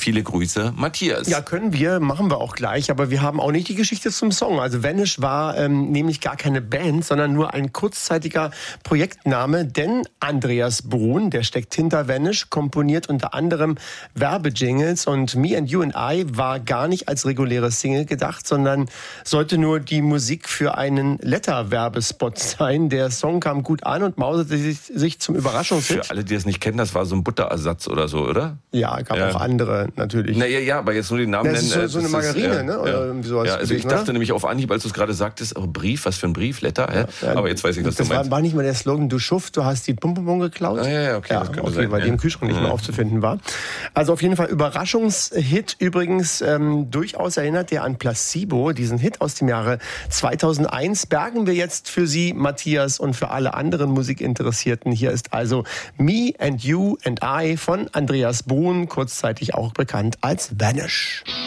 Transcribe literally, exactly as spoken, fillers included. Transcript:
Viele Grüße, Matthias. Ja, können wir, machen wir auch gleich, aber wir haben auch nicht die Geschichte zum Song. Also Vanish war ähm, nämlich gar keine Band, sondern nur ein kurzzeitiger Projektname, denn Andreas Brun, der steckt hinter Vanish, komponiert unter anderem Werbejingles und Me and You and I war gar nicht als reguläre Single gedacht, sondern sollte nur die Musik für einen Letter-Werbespot sein. Der Song kam gut an und mauserte sich, sich zum Überraschungshit. Für alle, die es nicht kennen, das war so ein Butterersatz oder so, oder? Ja, gab Ja. auch andere natürlich. Naja, ja, aber jetzt nur den Namen Das nennen. ist so, so eine das Margarine, ist, ja, ne? Oder ja. irgendwie sowas Ja, also ich gewesen, dachte ne? nämlich auf Anhieb, als du es gerade sagtest, oh, Brief, was für ein Brief, Letter, hä? Ja, aber jetzt weiß ich, was das du meinst. war, war nicht mal der Slogan, du Schuft, du hast die Pum-Pum-Pum geklaut? Ah, ja, ja, okay, das könnte okay, sein, weil ja. die im Kühlschrank nicht Ja. mehr aufzufinden war. Also auf jeden Fall Überraschungshit, übrigens ähm, durchaus erinnert der an Placebo, diesen Hit aus dem Jahre zweitausendeins. Bergen wir jetzt für Sie, Matthias, und für alle anderen Musikinteressierten. Hier ist also Me and You and I von Andreas Brun, kurzzeitig auch bekannt als Vanish.